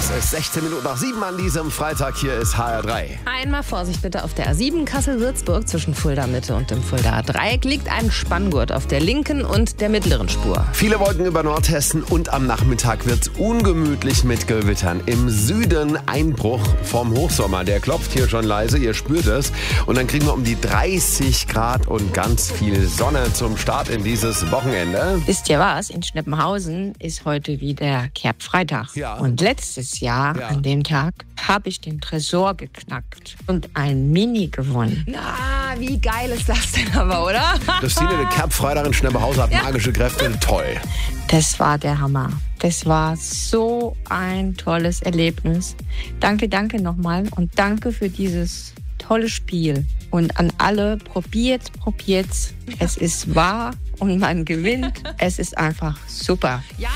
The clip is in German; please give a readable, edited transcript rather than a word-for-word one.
Es ist 16 Minuten nach 7 an diesem Freitag. Hier ist HR3. Einmal Vorsicht bitte auf der A7 Kassel-Würzburg zwischen Fulda Mitte und dem Fuldaer Dreieck liegt ein Spanngurt auf der linken und der mittleren Spur. Viele Wolken über Nordhessen und am Nachmittag wird's ungemütlich mit Gewittern. Im Süden Einbruch vom Hochsommer. Der klopft hier schon leise, ihr spürt es. Und dann kriegen wir um die 30 Grad und ganz viel Sonne zum Start in dieses Wochenende. Wisst ihr was? In Schneppenhausen ist heute wieder Kerbfreitag. Ja. Und letztes Jahr an dem Tag habe ich den Tresor geknackt und ein Mini gewonnen. Na, wie geil ist das denn aber, oder? Christine, der Kerbfreitag in Schneppenhausen hat magische Kräfte. Toll. Das war der Hammer. Das war so ein tolles Erlebnis. Danke nochmal und danke für dieses tolle Spiel. Und an alle, probiert's. Es ist wahr und man gewinnt. Es ist einfach super.